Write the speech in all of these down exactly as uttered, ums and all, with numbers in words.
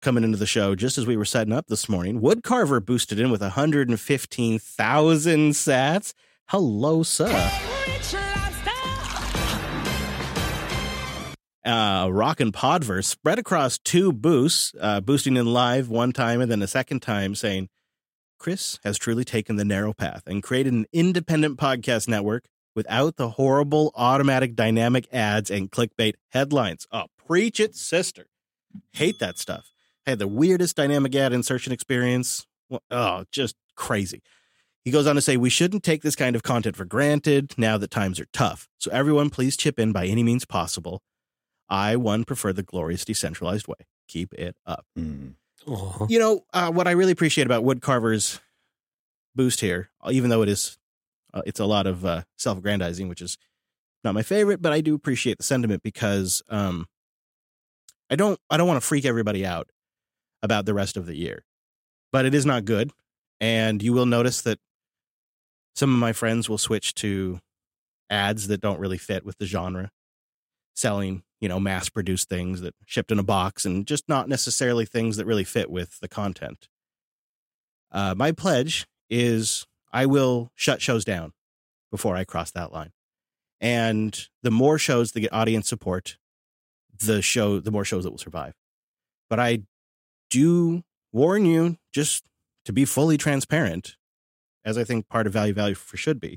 coming into the show just as we were setting up this morning. Woodcarver boosted in with one hundred fifteen thousand sats. Hello, sir. Uh, Rockin' Podverse spread across two boosts, uh, boosting in live one time and then a second time, saying, Chris has truly taken the narrow path and created an independent podcast network without the horrible automatic dynamic ads and clickbait headlines. Oh, preach it, sister. Hate that stuff. I had the weirdest dynamic ad insertion experience. Well, oh, just crazy. He goes on to say, we shouldn't take this kind of content for granted now that times are tough. So everyone, please chip in by any means possible. I, one, prefer the glorious decentralized way. Keep it up. Mm. You know, uh, what I really appreciate about Woodcarver's boost here, even though it is, uh, it's a lot of uh, self-aggrandizing, which is not my favorite, but I do appreciate the sentiment because um, I don't, I don't want to freak everybody out about the rest of the year, but it is not good. And you will notice that some of my friends will switch to ads that don't really fit with the genre, selling, you know, mass-produced things that shipped in a box and just not necessarily things that really fit with the content. Uh, my pledge is I will shut shows down before I cross that line. And the more shows that get audience support, the show, the more shows that will survive. But I do warn you, just to be fully transparent, as I think part of Value Value for should be,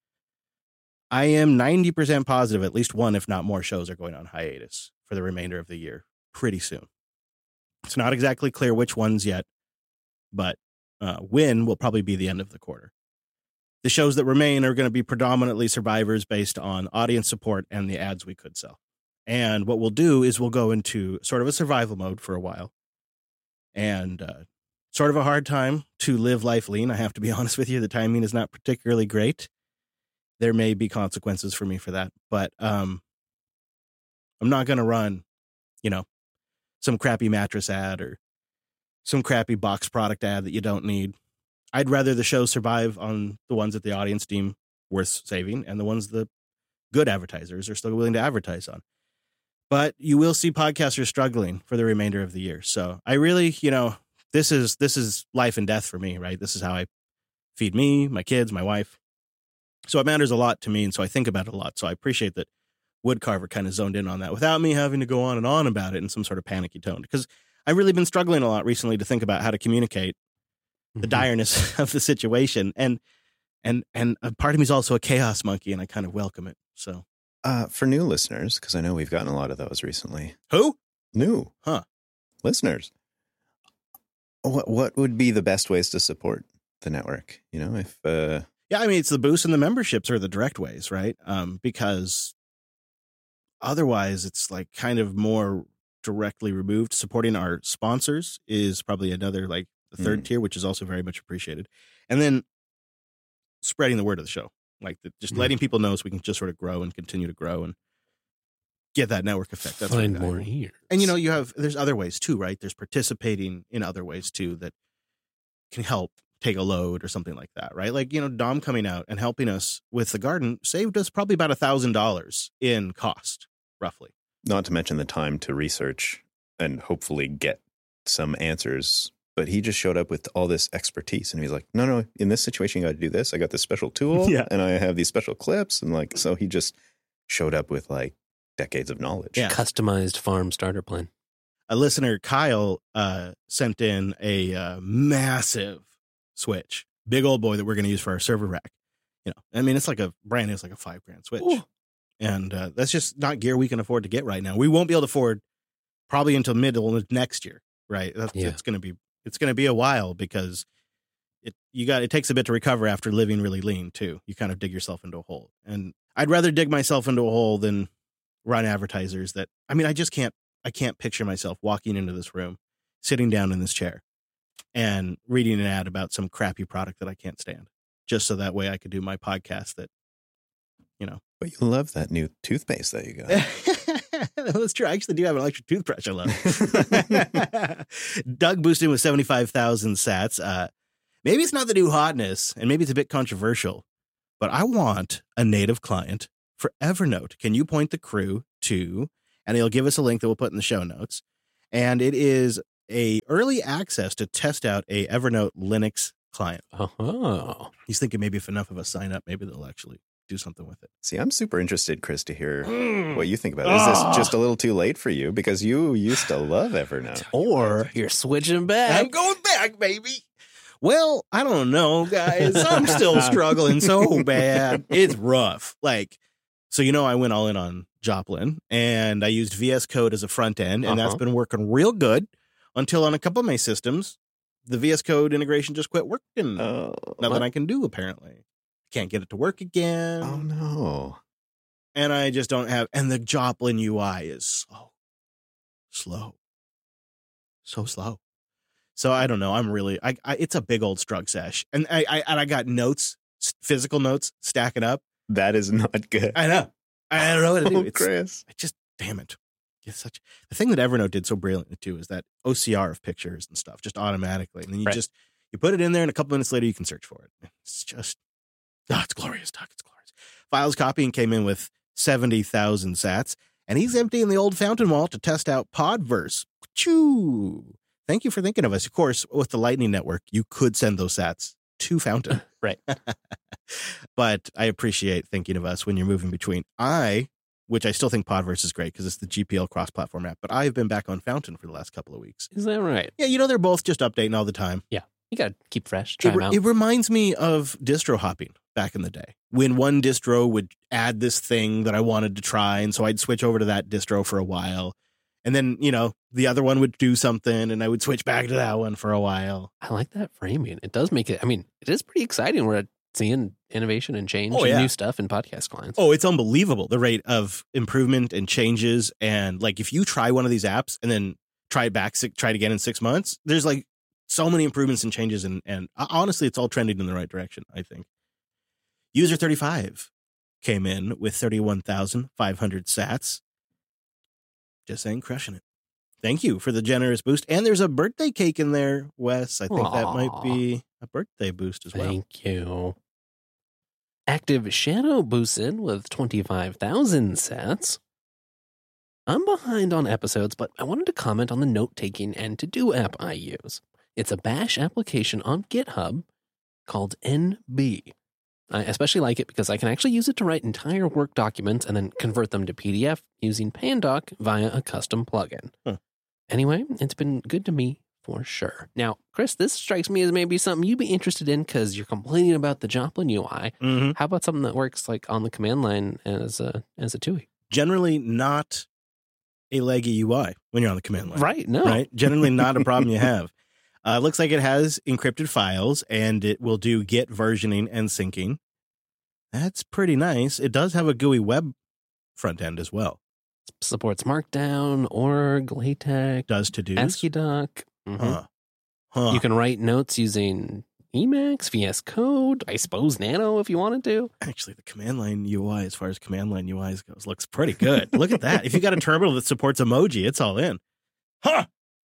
I am ninety percent positive at least one, if not more, shows are going on hiatus for the remainder of the year pretty soon. It's not exactly clear which ones yet, but uh, when will probably be the end of the quarter. The shows that remain are going to be predominantly survivors based on audience support and the ads we could sell. And what we'll do is we'll go into sort of a survival mode for a while. And uh, sort of a hard time to live life lean. I have to be honest with you. The timing is not particularly great. There may be consequences for me for that, but um, I'm not going to run, you know, some crappy mattress ad or some crappy box product ad that you don't need. I'd rather the show survive on the ones that the audience deem worth saving and the ones the good advertisers are still willing to advertise on. But you will see podcasters struggling for the remainder of the year. So I really, you know, this is this is life and death for me, right? This is how I feed me, my kids, my wife. So it matters a lot to me, and so I think about it a lot. So I appreciate that Woodcarver kind of zoned in on that without me having to go on and on about it in some sort of panicky tone. Because I've really been struggling a lot recently to think about how to communicate the mm-hmm. direness of the situation. And and and a part of me is also a chaos monkey, and I kind of welcome it. So uh, for new listeners, because I know we've gotten a lot of those recently. Who? New. Huh. Listeners. What what would be the best ways to support the network? You know, if... Uh, Yeah, I mean, it's the boost and the memberships are the direct ways, right? Um, because otherwise it's like kind of more directly removed. Supporting our sponsors is probably another, like the third mm. tier, which is also very much appreciated. And then spreading the word of the show, like the, just mm. letting people know so we can just sort of grow and continue to grow and get that network effect. That's Find more ears. And, you know, you have, there's other ways too, right? There's participating in other ways too that can help take a load or something like that, right? Like, you know, Dom coming out and helping us with the garden saved us probably about a thousand dollars in cost, roughly. Not to mention the time to research and hopefully get some answers. But he just showed up with all this expertise, and he's like, no, no, in this situation, you got to do this. I got this special tool, yeah. and I have these special clips. And like, so he just showed up with like decades of knowledge. Yeah. Customized farm starter plan. A listener, Kyle, uh, sent in a uh, massive switch, big old boy that we're going to use for our server rack. You know, I mean, it's like a brand new, it's like a five grand switch. Ooh. And uh, that's just not gear we can afford to get right now. We won't be able to afford probably until middle of next year, right? That's, yeah. It's going to be, it's going to be a while because it, you got, it takes a bit to recover after living really lean too. You kind of dig yourself into a hole, and I'd rather dig myself into a hole than run advertisers that, I mean, I just can't, I can't picture myself walking into this room, sitting down in this chair and reading an ad about some crappy product that I can't stand, just so that way I could do my podcast that, you know. But you love that new toothpaste that you got. That's true. I actually do have an electric toothbrush I love. Doug boosted with seventy-five thousand sats. Uh, maybe it's not the new hotness, and maybe it's a bit controversial, but I want a native client for Evernote. Can you point the crew to, and he'll give us a link that we'll put in the show notes. And it is a early access to test out a Evernote Linux client. Oh. He's thinking maybe if enough of us sign up, maybe they'll actually do something with it. See, I'm super interested, Chris, to hear Mm. what you think about it. Is Ah. this just a little too late for you? Because you used to love Evernote. Or you're switching back. I'm going back, baby. Well, I don't know, guys. I'm still struggling so bad. It's rough. Like, so, you know, I went all in on Joplin and I used V S Code as a front end, and Uh-huh. that's been working real good until on a couple of my systems, the V S Code integration just quit working. Oh, Nothing I can do, apparently. Can't get it to work again. oh no. And I just don't have, and the Joplin U I is so slow. So slow. So I don't know. I'm really, I, I it's a big old strug sesh. And I, I, and I got notes, s- physical notes stacking up. That is not good. I know. I don't know what to do. Oh, It's, Chris. I just, damn it. It's such, the thing that Evernote did so brilliantly too is that O C R of pictures and stuff just automatically. And then you Right. just, you put it in there and a couple minutes later you can search for it. It's just, oh, it's glorious, Doc. It's glorious. Files copying came in with seventy thousand sats, and he's emptying the old fountain wall to test out Podverse. Choo! Thank you for thinking of us. Of course, with the Lightning Network, you could send those sats to Fountain. Right. But I appreciate thinking of us when you're moving between. I, which I still think Podverse is great because it's the G P L cross-platform app, but I've been back on Fountain for the last couple of weeks. Is that right? Yeah, you know, they're both just updating all the time. You got to keep fresh. Try It, them re- out. it reminds me of distro hopping back in the day when one distro would add this thing that I wanted to try. And so I'd switch over to that distro for a while. And then, you know, the other one would do something and I would switch back to that one for a while. I like that framing. It does make it, I mean, it is pretty exciting. We're seeing innovation and change Oh, and yeah. new stuff in podcast clients. Oh, it's unbelievable, the rate of improvement and changes. And like, if you try one of these apps and then try it back, si- try it again in six months, there's like so many improvements and changes. And, and honestly, it's all trending in the right direction, I think. User thirty-five came in with thirty-one thousand five hundred sats. Just saying, crushing it. Thank you for the generous boost. And there's a birthday cake in there, Wes. I think that might Aw. be a birthday boost as well. Thank you. Active Shadow boosts in with twenty-five thousand sats. I'm behind on episodes, but I wanted to comment on the note-taking and to-do app I use. It's a bash application on GitHub called N B. I especially like it because I can actually use it to write entire work documents and then convert them to P D F using Pandoc via a custom plugin. Huh. Anyway, it's been good to me for sure. Now, Chris, this strikes me as maybe something you'd be interested in because you're complaining about the Joplin U I. Mm-hmm. How about something that works like on the command line as a as a T U I? Generally not a leggy U I when you're on the command line. Right? No. Right? Generally not a problem you have. Uh, looks like it has encrypted files and it will do Git versioning and syncing. That's pretty nice. It does have a G U I web front end as well. Supports Markdown, Org, LaTeX, Does to do. ASCII-Doc. Mhm. Huh. Huh. You can write notes using Emacs, V S Code, I suppose Nano if you wanted to. Actually, the command line U I, as far as command line U Is goes, looks pretty good. Look at that. If you got a terminal that supports emoji, it's all in. Huh.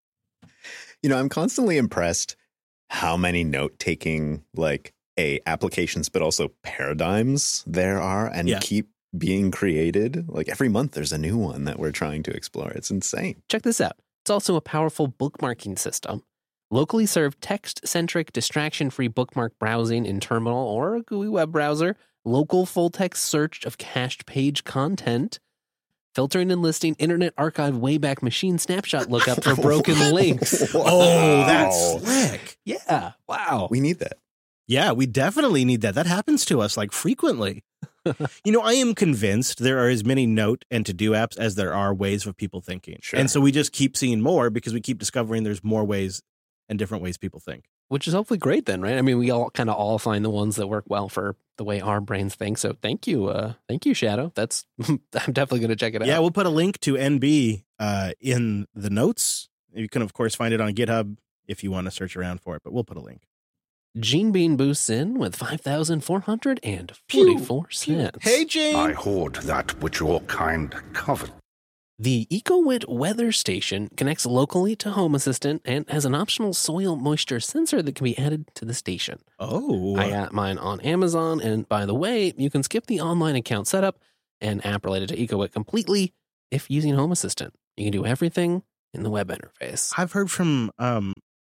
You know, I'm constantly impressed how many note-taking, like, a applications, but also paradigms there are and Yeah. keep being created. Like, every month there's a new one that we're trying to explore. It's insane. Check this out. It's also a powerful bookmarking system. Locally served text-centric, distraction-free bookmark browsing in terminal or a G U I web browser, local full-text search of cached page content, filtering and listing Internet Archive Wayback Machine snapshot lookup for broken links. Oh, that's Wow. slick. Yeah, wow. We need that. Yeah, we definitely need that. That happens to us like frequently. You know, I am convinced there are as many note and to-do apps as there are ways of people thinking. Sure. And so we just keep seeing more because we keep discovering there's more ways and different ways people think. Which is hopefully great then, right? I mean, we all kind of all find the ones that work well for the way our brains think. So thank you. Uh, thank you, Shadow. That's I'm definitely going to check it out. Yeah, we'll put a link to N B uh, in the notes. You can, of course, find it on GitHub if you want to search around for it, but we'll put a link. Gene Bean boosts in with five thousand four hundred forty-four cents. Hey, Jane. I hoard that which your kind covet. The EcoWit weather station connects locally to Home Assistant and has an optional soil moisture sensor that can be added to the station. Oh. I got mine on Amazon, and by the way, you can skip the online account setup and app related to EcoWit completely if using Home Assistant. You can do everything in the web interface. I've heard from um,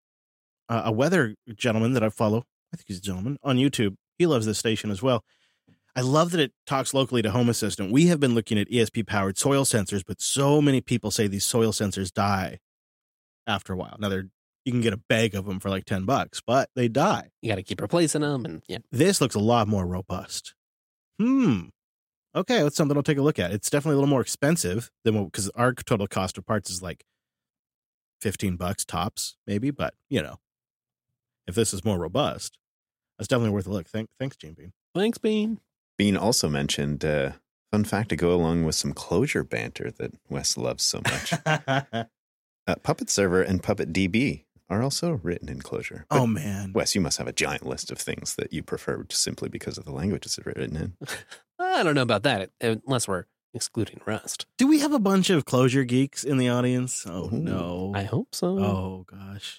a a weather gentleman that I follow. I think he's a gentleman on YouTube. He loves this station as well. I love that it talks locally to Home Assistant. We have been looking at E S P-powered soil sensors, but so many people say these soil sensors die after a while. Now, they're, you can get a bag of them for like ten bucks, but they die. You got to keep replacing them, and yeah. This looks a lot more robust. Hmm. Okay, that's something I'll take a look at. It's definitely a little more expensive than what, because our total cost of parts is like fifteen bucks tops, maybe. But, you know, if this is more robust, that's definitely worth a look. Thank, thanks, Gene Bean. Thanks, Bean. Bean also mentioned, uh, fun fact to go along with some Clojure banter that Wes loves so much. uh, Puppet Server and Puppet D B are also written in Clojure. But Oh, man. Wes, you must have a giant list of things that you prefer simply because of the languages it's written in. I don't know about that, unless we're excluding Rust. Do we have a bunch of Clojure geeks in the audience? Oh, Ooh. no. I hope so. Oh, gosh.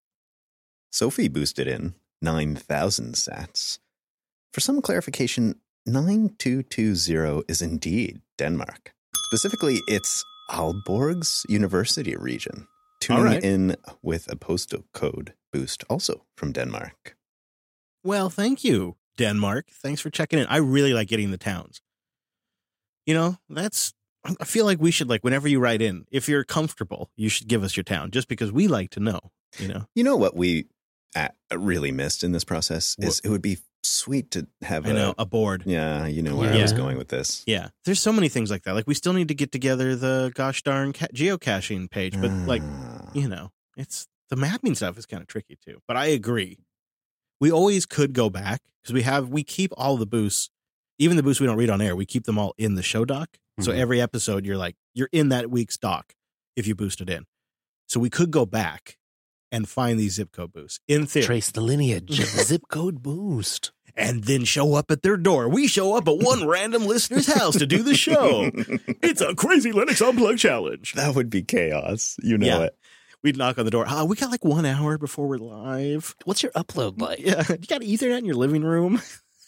Sophie boosted in nine thousand sats. For some clarification, nine two two zero is indeed Denmark. Specifically, it's Aalborg's University region. Tuning All right. in with a postal code boost, also from Denmark. Well, thank you, Denmark. Thanks for checking in. I really like getting the towns. You know, that's, I feel like we should, like, whenever you write in, if you're comfortable, you should give us your town, just because we like to know, you know? You know what we uh, really missed in this process is it would be sweet to have I a, know, a board. yeah, you know where Yeah. I was going with this. Yeah. There's so many things like that. Like, we still need to get together the gosh darn ca- geocaching page, but, like, Ah. you know, it's, the mapping stuff is kind of tricky, too. But I agree. We always could go back, because we have, we keep all the boosts, even the boosts we don't read on air, we keep them all in the show doc. So Mhm. every episode, you're like, you're in that week's doc if you boost it in. So we could go back and find these zip code boosts in theory Trace the lineage of the zip code boost. and then show up at their door. We show up at one random listener's house to do the show. It's a crazy Linux Unplugged challenge. That would be chaos. You know Yeah. it. We'd knock on the door. Oh, we got like one hour before we're live. What's your upload like? Yeah, you got Ethernet in your living room.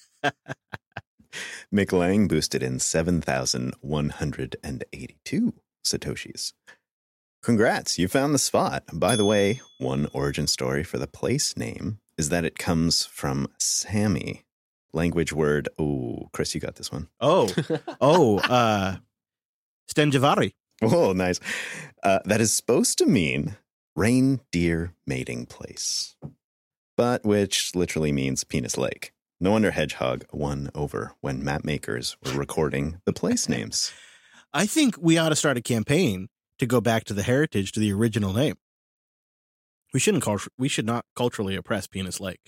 Mick Lang boosted in seven thousand one hundred eighty-two Satoshis. Congrats, you found the spot. By the way, one origin story for the place name is that it comes from Sami. Language word. Oh, Chris, you got this one. Oh, oh, uh, Stenjavari. Oh, nice. Uh, that is supposed to mean reindeer mating place, but which literally means penis lake. No wonder Hedgehog won over when map makers were recording the place names. I think we ought to start a campaign to go back to the heritage, to the original name. We shouldn't cult- we should not culturally oppress Penis Lake.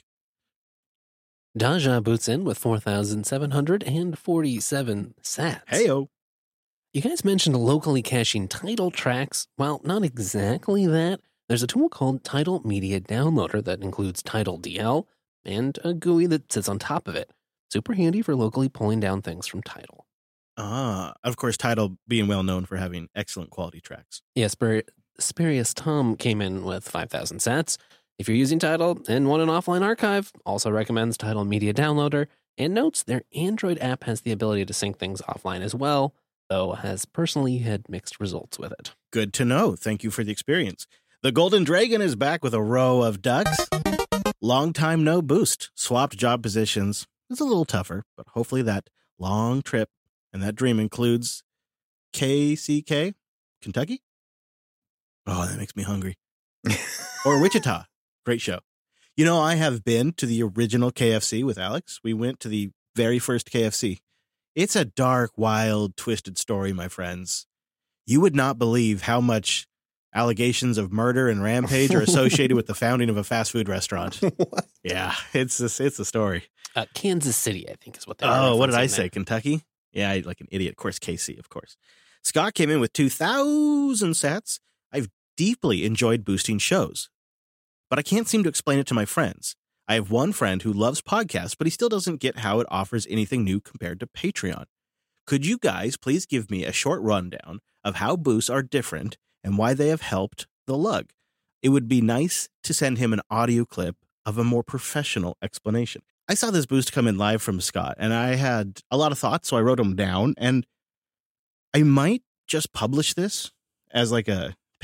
Daja boots in with four thousand seven hundred forty-seven sats. Heyo. You guys mentioned locally caching title tracks. Well, not exactly that. There's a tool called Title Media Downloader that includes Title D L and a G U I that sits on top of it. Super handy for locally pulling down things from Title. Ah, of course, Tidal being well known for having excellent quality tracks. Yeah, Spir- Spurious Tom came in with five thousand sats. If you're using Tidal and want an offline archive, also recommends Tidal Media Downloader and notes their Android app has the ability to sync things offline as well, though has personally had mixed results with it. Good to know. Thank you for the experience. The Golden Dragon is back with a row of ducks. Long time no boost. Swapped job positions. It's a little tougher, but hopefully that long trip and that dream includes K C K, Kentucky. Oh, that makes me hungry. Or Wichita. Great show. You know, I have been to the original K F C with Alex. We went to the very first K F C. It's a dark, wild, twisted story, my friends. You would not believe how much allegations of murder and rampage are associated with the founding of a fast food restaurant. What? Yeah, it's a, it's a story. Uh, Kansas City, I think, is what they were Oh, what did I referencing say? there. Kentucky? Yeah, I, like an idiot. Of course, K C, of course. Scott came in with two thousand sats. I've deeply enjoyed boosting shows, but I can't seem to explain it to my friends. I have one friend who loves podcasts, but he still doesn't get how it offers anything new compared to Patreon. Could you guys please give me a short rundown of how boosts are different and why they have helped the lug? It would be nice to send him an audio clip of a more professional explanation. I saw this boost come in live from Scott, and I had a lot of thoughts, so I wrote them down, and I might just publish this as like a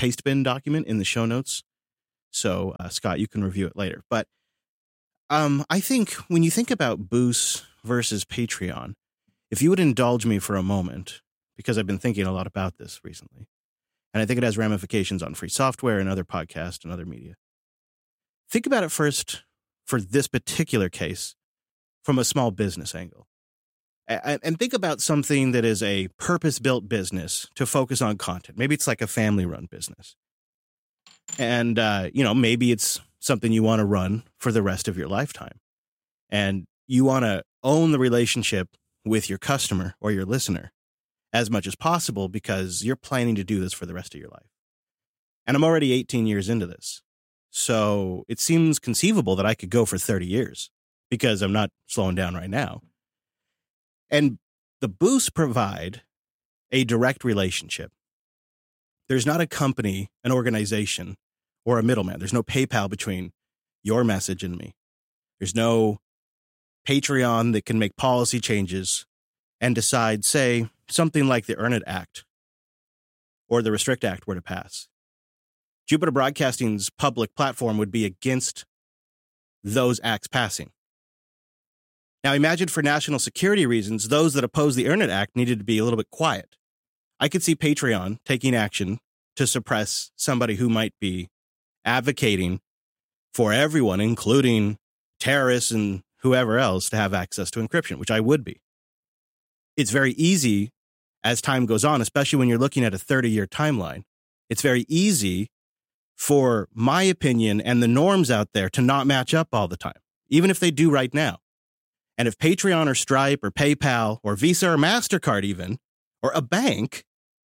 Pastebin document in the show notes. So, uh, Scott, you can review it later. But um, I think when you think about Boost versus Patreon, if you would indulge me for a moment, because I've been thinking a lot about this recently, and I think it has ramifications on free software and other podcasts and other media. Think about it first for this particular case from a small business angle. And think about something that is a purpose-built business to focus on content. Maybe it's like a family-run business. And, uh, you know, maybe it's something you want to run for the rest of your lifetime. And you want to own the relationship with your customer or your listener as much as possible because you're planning to do this for the rest of your life. And I'm already eighteen years into this. So it seems conceivable that I could go for thirty years because I'm not slowing down right now. And the Boosts provide a direct relationship. There's not a company, an organization, or a middleman. There's no PayPal between your message and me. There's no Patreon that can make policy changes and decide, say, something like the Earn It Act or the Restrict Act were to pass. Jupiter Broadcasting's public platform would be against those acts passing. Now, imagine for national security reasons, those that oppose the Earn It Act needed to be a little bit quiet. I could see Patreon taking action to suppress somebody who might be advocating for everyone, including terrorists and whoever else, to have access to encryption, which I would be. It's very easy as time goes on, especially when you're looking at a thirty-year timeline. It's very easy for my opinion and the norms out there to not match up all the time, even if they do right now. And if Patreon or Stripe or PayPal or Visa or MasterCard even, or a bank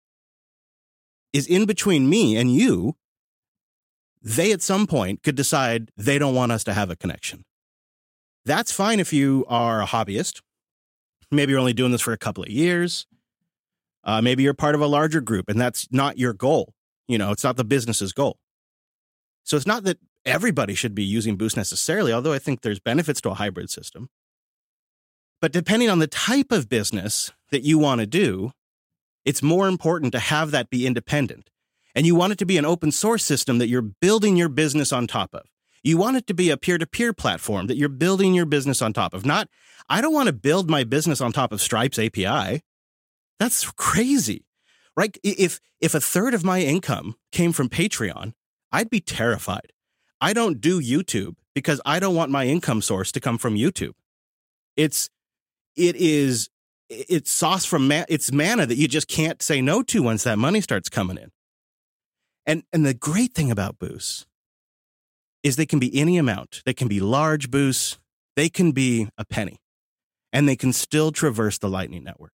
is in between me and you, they at some point could decide they don't want us to have a connection. That's fine if you are a hobbyist. Maybe you're only doing this for a couple of years. Uh, maybe you're part of a larger group and that's not your goal. You know, it's not the business's goal. So it's not that everybody should be using Boost necessarily, although I think there's benefits to a hybrid system. But depending on the type of business that you want to do, it's more important to have that be independent. And you want it to be an open source system that you're building your business on top of. You want it to be a peer-to-peer platform that you're building your business on top of. Not, I don't want to build my business on top of Stripe's A P I. That's crazy, right? If, if a third of my income came from Patreon, I'd be terrified. I don't do YouTube because I don't want my income source to come from YouTube. It's, it is, it's sauce from, man, it's manna that you just can't say no to once that money starts coming in. And, and the great thing about Boost is they can be any amount. They can be large Boosts. They can be a penny. And they can still traverse the Lightning Network.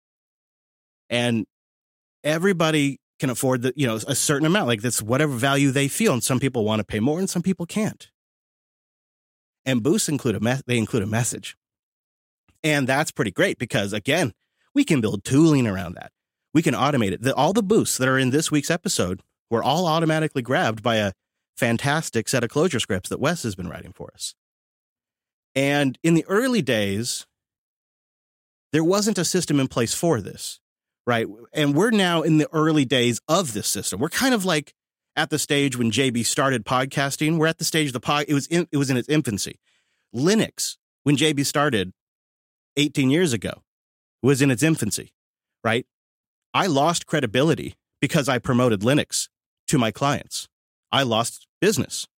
And everybody can afford the, you know, a certain amount, like that's whatever value they feel. And some people want to pay more and some people can't. And Boosts include a me- they include a message. And that's pretty great because, again, we can build tooling around that. We can automate it. The, all the Boosts that are in this week's episode were all automatically grabbed by a fantastic set of closure scripts that Wes has been writing for us. And in the early days, there wasn't a system in place for this, right? And we're now in the early days of this system. We're kind of like at the stage when J B started podcasting. We're at the stage of the pod. It was in, it was in its infancy. Linux, when J B started eighteen years ago, was in its infancy, right? I lost credibility because I promoted Linux to my clients. I lost business.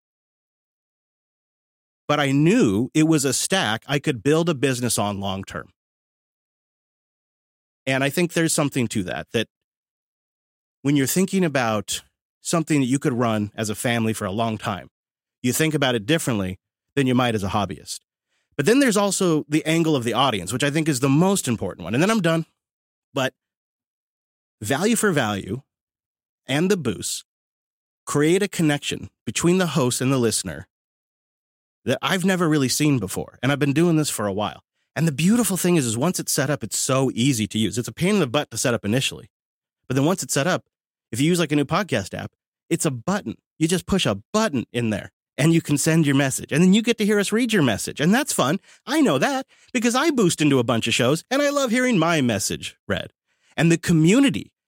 But I knew it was a stack I could build a business on long term. And I think there's something to that, that when you're thinking about something that you could run as a family for a long time, you think about it differently than you might as a hobbyist. But then there's also the angle of the audience, which I think is the most important one. And then I'm done. But value for value and the Boosts create a connection between the host and the listener that I've never really seen before. And I've been doing this for a while. And the beautiful thing is, is once it's set up, it's so easy to use. It's a pain in the butt to set up initially. But then once it's set up, if you use like a new podcast app, it's a button. You just push a button in there and you can send your message. And then you get to hear us read your message. And that's fun. I know that because I boost into a bunch of shows and I love hearing my message read. And the community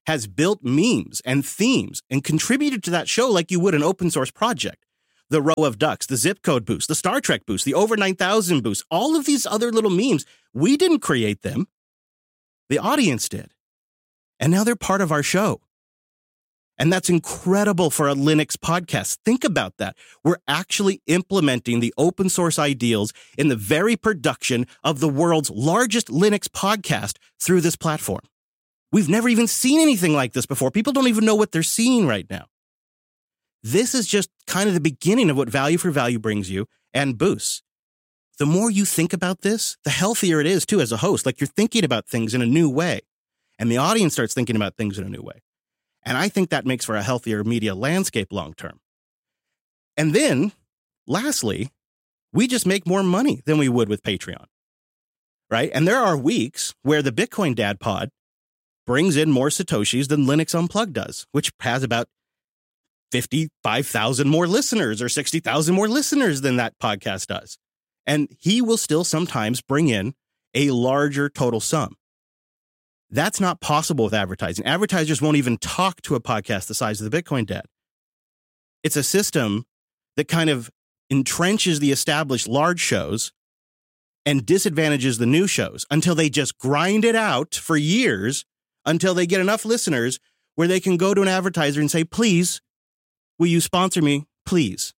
has built memes and themes and contributed to that show like you would an open source project. The Row of Ducks, the Zip Code boost, the Star Trek boost, the Over nine thousand boost, all of these other little memes, we didn't create them. The audience did. And now they're part of our show. And that's incredible for a Linux podcast. Think about that. We're actually implementing the open source ideals in the very production of the world's largest Linux podcast through this platform. We've never even seen anything like this before. People don't even know what they're seeing right now. This is just kind of the beginning of what Value for Value brings you and boosts. The more you think about this, the healthier it is, too, as a host. Like you're thinking about things in a new way. And the audience starts thinking about things in a new way. And I think that makes for a healthier media landscape long term. And then, lastly, we just make more money than we would with Patreon, right? And there are weeks where the Bitcoin Dad Pod brings in more Satoshis than Linux Unplugged does, which has about fifty-five thousand more listeners or sixty thousand more listeners than that podcast does. And he will still sometimes bring in a larger total sum. That's not possible with advertising. Advertisers won't even talk to a podcast the size of the Bitcoin Dad. It's a system that kind of entrenches the established large shows and disadvantages the new shows until they just grind it out for years until they get enough listeners where they can go to an advertiser and say, please, will you sponsor me? Please.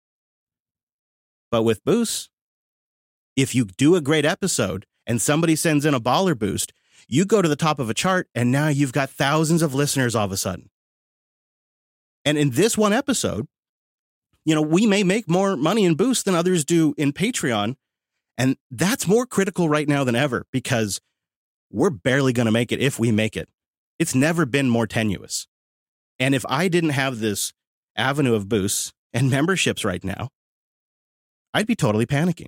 But with Boost, if you do a great episode and somebody sends in a baller boost, you go to the top of a chart and now you've got thousands of listeners all of a sudden. And in this one episode, you know, we may make more money in Boost than others do in Patreon. And that's more critical right now than ever because we're barely going to make it if we make it. It's never been more tenuous. And if I didn't have this avenue of boosts and memberships right now, I'd be totally panicking.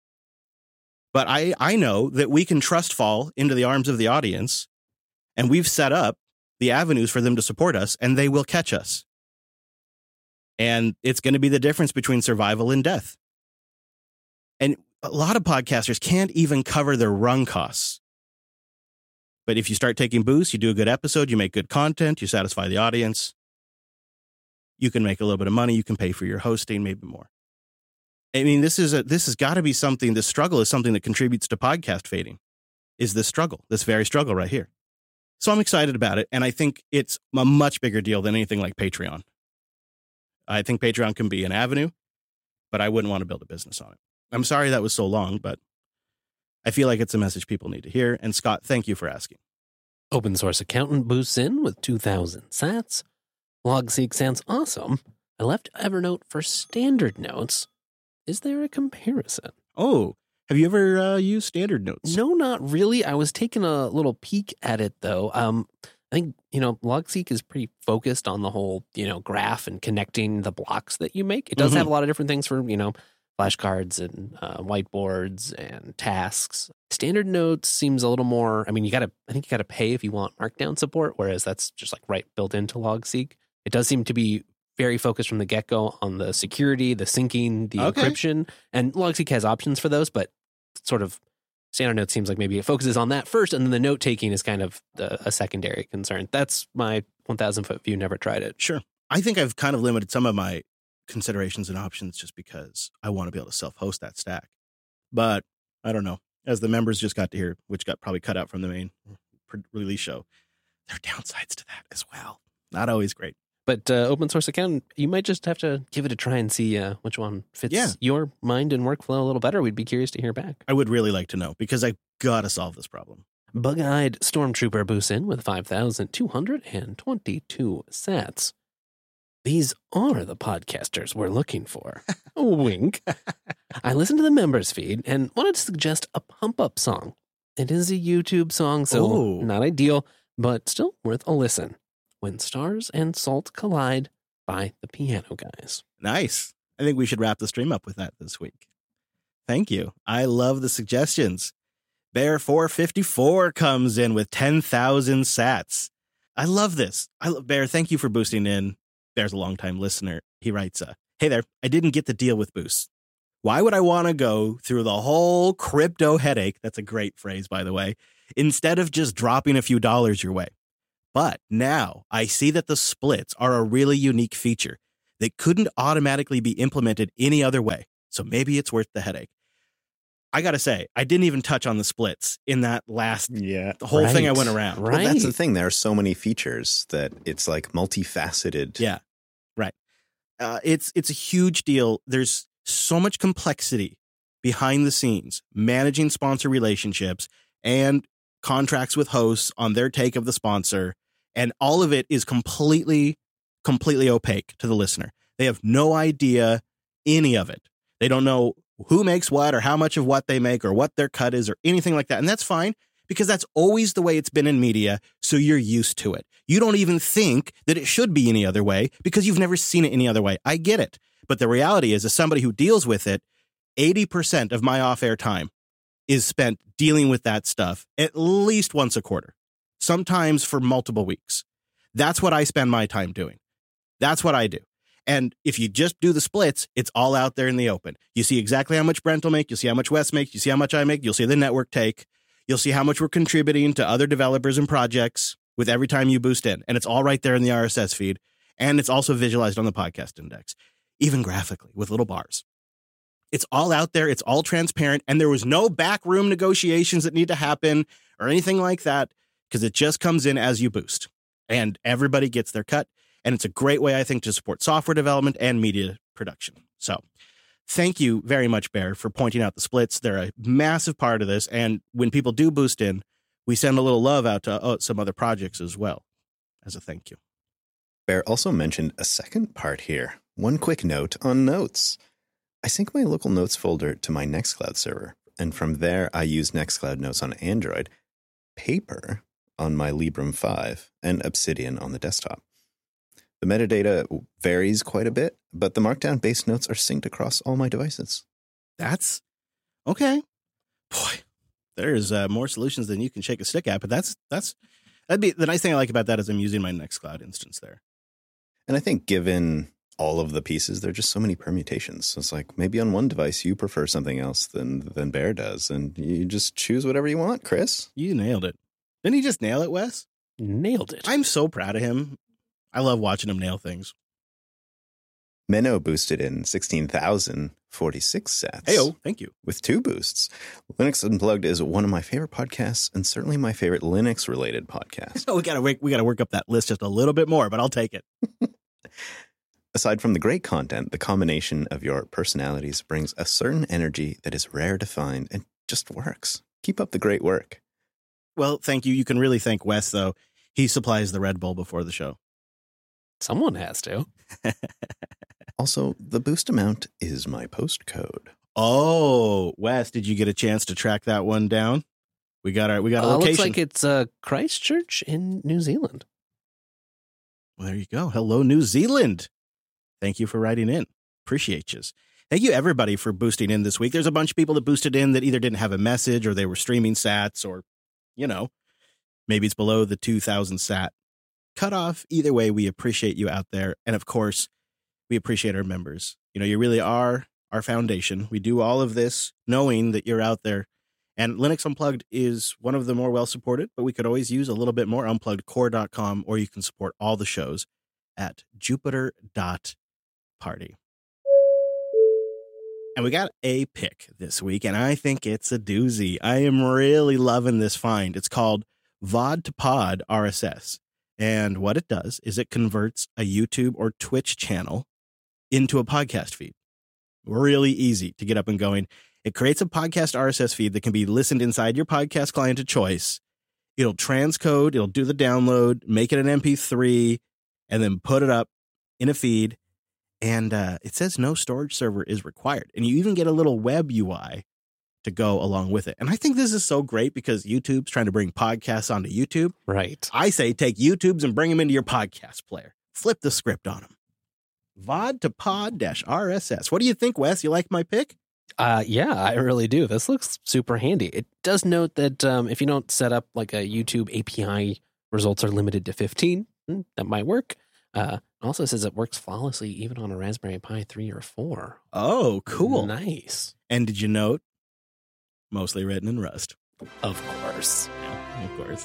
But I, I know that we can trust fall into the arms of the audience, and we've set up the avenues for them to support us, and they will catch us. And it's going to be the difference between survival and death. And a lot of podcasters can't even cover their run costs. But if you start taking boosts, you do a good episode, you make good content, you satisfy the audience, you can make a little bit of money, you can pay for your hosting, maybe more. I mean, this is a, this has got to be something, this struggle is something that contributes to podcast fading, is this struggle, this very struggle right here. So I'm excited about it, and I think it's a much bigger deal than anything like Patreon. I think Patreon can be an avenue, but I wouldn't want to build a business on it. I'm sorry that was so long, but I feel like it's a message people need to hear. And Scott, thank you for asking. Open source accountant boosts in with two thousand sats. LogSeq sounds awesome. I left Evernote for standard notes. Is there a comparison? Oh, have you ever uh, used standard notes? No, not really. I was taking a little peek at it, though. Um, I think, you know, LogSeq is pretty focused on the whole, you know, graph and connecting the blocks that you make. It does Mm-hmm. have a lot of different things for, you know, flashcards and uh, whiteboards and tasks. Standard notes seems a little more, I mean, you got to, I think you got to pay if you want Markdown support, whereas that's just like right built into LogSeq. It does seem to be very focused from the get-go on the security, the syncing, the Okay. encryption, and LogSeq has options for those, but sort of standard note seems like maybe it focuses on that first, and then the note-taking is kind of the, a secondary concern. That's my one thousand foot view, never tried it. Sure. I think I've kind of limited some of my considerations and options just because I want to be able to self-host that stack. But I don't know. As the members just got to hear, which got probably cut out from the main release show, there are downsides to that as well. Not always great. But uh, open source account, you might just have to give it a try and see uh, which one fits Yeah. your mind and workflow a little better. We'd be curious to hear back. I would really like to know because I got to solve this problem. Bug-eyed Stormtrooper boosts in with five thousand two hundred twenty-two sats. These are the podcasters we're looking for. Wink. I listened to the members feed and wanted to suggest a pump-up song. It is a YouTube song, so Ooh. not ideal, but still worth a listen. When Stars and Salt Collide by the Piano Guys. Nice. I think we should wrap the stream up with that this week. Thank you. I love the suggestions. Bear four fifty-four comes in with ten thousand sats. I love this. I love Bear. Thank you for boosting in. Bear's a longtime listener. He writes, uh, hey there, I didn't get the deal with boosts. Why would I want to go through the whole crypto headache? That's a great phrase, by the way, instead of just dropping a few dollars your way. But now I see that the splits are a really unique feature that couldn't automatically be implemented any other way. So maybe it's worth the headache. I got to say, I didn't even touch on the splits in that last Yeah. the whole Right. thing I went around. Right. Well, that's the thing. There are so many features that it's like multifaceted. Yeah, right. Uh, it's it's a huge deal. There's so much complexity behind the scenes, managing sponsor relationships and contracts with hosts on their take of the sponsor. And all of it is completely, completely opaque to the listener. They have no idea any of it. They don't know who makes what or how much of what they make or what their cut is or anything like that. And that's fine because that's always the way it's been in media. So you're used to it. You don't even think that it should be any other way because you've never seen it any other way. I get it. But the reality is, as somebody who deals with it, eighty percent of my off-air time is spent dealing with that stuff at least once a quarter, sometimes for multiple weeks. That's what I spend my time doing. That's what I do. And if you just do the splits, it's all out there in the open. You see exactly how much Brent will make. You'll see how much Wes makes. You see how much I make. You'll see the network take. You'll see how much we're contributing to other developers and projects with every time you boost in. And it's all right there in the R S S feed. And it's also visualized on the podcast index, even graphically with little bars. It's all out there. It's all transparent. And there was no backroom negotiations that need to happen or anything like that because it just comes in as you boost. And everybody gets their cut. And it's a great way, I think, to support software development and media production. So thank you very much, Bear, for pointing out the splits. They're a massive part of this. And when people do boost in, we send a little love out to uh, some other projects as well as a thank you. Bear also mentioned a second part here. One quick note on notes. I sync my local notes folder to my Nextcloud server, and from there I use Nextcloud Notes on Android, Paper on my Librem five, and Obsidian on the desktop. The metadata varies quite a bit, but the Markdown-based notes are synced across all my devices. That's okay. Boy, there's uh, more solutions than you can shake a stick at, but that's that's that'd be the nice thing I like about that is I'm using my Nextcloud instance there. And I think given all of the pieces, there are just so many permutations. So it's like maybe on one device you prefer something else than than Bear does, and you just choose whatever you want, Chris. You nailed it. Didn't he just nail it, Wes? Nailed it. I'm so proud of him. I love watching him nail things. Menno boosted in sixteen thousand forty-six sats. Heyo, thank you. With two boosts. Linux Unplugged is one of my favorite podcasts and certainly my favorite Linux-related podcast. Oh, we gotta work, we gotta work up that list just a little bit more, but I'll take it. Aside from the great content, the combination of your personalities brings a certain energy that is rare to find and just works. Keep up the great work. Well, thank you. You can really thank Wes, though. He supplies the Red Bull before the show. Someone has to. Also, the boost amount is my postcode. Oh, Wes, did you get a chance to track that one down? We got our we got a Uh, location. looks like it's uh, Christchurch in New Zealand. Well, there you go. Hello, New Zealand. Thank you for writing in. Appreciate you. Thank you, everybody, for boosting in this week. There's a bunch of people that boosted in that either didn't have a message or they were streaming sats or, you know, maybe it's below the two thousand sat cutoff. Either way, we appreciate you out there. And of course, we appreciate our members. You know, you really are our foundation. We do all of this knowing that you're out there. And Linux Unplugged is one of the more well-supported, but we could always use a little bit more. unplugged core dot com, or you can support all the shows at jupiter dot party. And we got a pick this week, and I think it's a doozy. I am really loving this find. It's called V O D to Pod R S S. And what it does is it converts a YouTube or Twitch channel into a podcast feed. Really easy to get up and going. It creates a podcast R S S feed that can be listened inside your podcast client of choice. It'll transcode, it'll do the download, make it an M P three, and then put it up in a feed. And uh, it says no storage server is required. And you even get a little web U I to go along with it. And I think this is so great because YouTube's trying to bring podcasts onto YouTube. Right. I say take YouTubes and bring them into your podcast player. Flip the script on them. V O D to Pod R S S. What do you think, Wes? You like my pick? Uh, yeah, I really do. This looks super handy. It does note that um, if you don't set up like a YouTube A P I, results are limited to fifteen. That might work. Uh, also says it works flawlessly even on a Raspberry Pi three or four. Oh, cool. Nice. And did you note? Mostly written in Rust. Of course. Yeah, of course.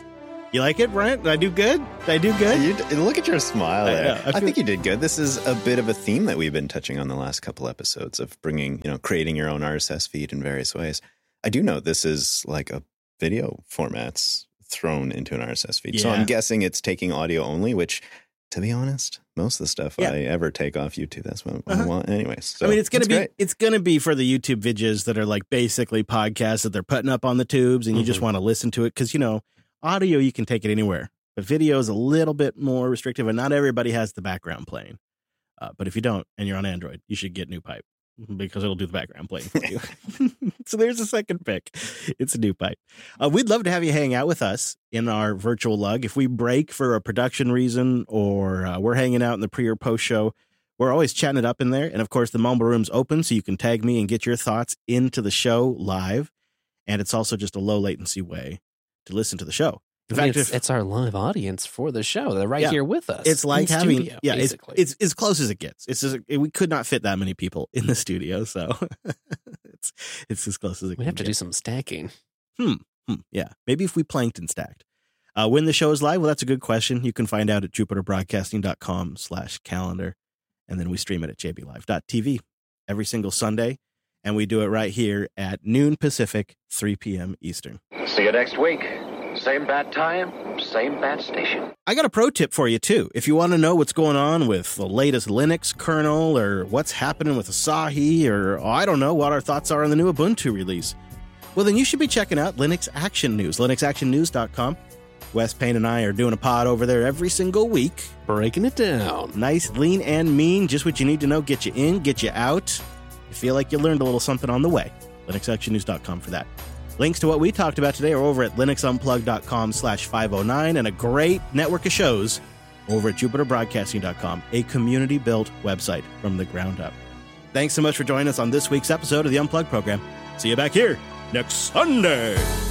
You like it, Brent? Did I do good? Did I do good? You d- look at your smile I there. know. I, I feel- think you did good. This is a bit of a theme that we've been touching on the last couple episodes of bringing, you know, creating your own R S S feed in various ways. I do know this is like a video formats thrown into an R S S feed. So Yeah. I'm guessing it's taking audio only, which, to be honest, most of the stuff Yeah. I ever take off YouTube, that's what I Uh-huh. want anyways. So I mean, it's gonna that's be great. it's gonna be for the YouTube videos that are like basically podcasts that they're putting up on the tubes, and you just Mhm. want to listen to it because you know audio you can take it anywhere, but video is a little bit more restrictive, and not everybody has the background playing. Uh, but if you don't, and you're on Android, you should get NewPipe because it'll do the background playing for you. So there's a second pick. It's a NewPipe. Uh, we'd love to have you hang out with us in our virtual lug. If we break for a production reason or uh, we're hanging out in the pre or post show, we're always chatting it up in there. And of course, the Mumble Room's open, so you can tag me and get your thoughts into the show live. And it's also just a low latency way to listen to the show. In I mean, fact, it's, if, it's our live audience for the show. They're right Yeah. here with us. it's like in having, studio, yeah, it's, basically. it's as close as it gets. It's just, we could not fit that many people in the studio, so it's it's as close as it we can have to get. do some stacking. Hmm, yeah, maybe if we plankton stacked. Uh, when the show is live, well, that's a good question. You can find out at jupiterbroadcasting.com slash calendar, and then we stream it at j b live dot t v every single Sunday, and we do it right here at noon Pacific, three p.m. Eastern. See you next week. Same bat time, same bat station. I got a pro tip for you, too. If you want to know what's going on with the latest Linux kernel or what's happening with Asahi or, oh, I don't know, what our thoughts are on the new Ubuntu release, well, then you should be checking out Linux Action News, linux action news dot com. Wes Payne and I are doing a pod over there every single week. Breaking it down. Nice, lean, and mean. Just what you need to know. Get you in, get you out. You feel like you learned a little something on the way. linux action news dot com for that. Links to what we talked about today are over at linux unplugged dot com slash five oh nine, and a great network of shows over at jupiter broadcasting dot com, a community-built website from the ground up. Thanks so much for joining us on this week's episode of the Unplugged program. See you back here next Sunday.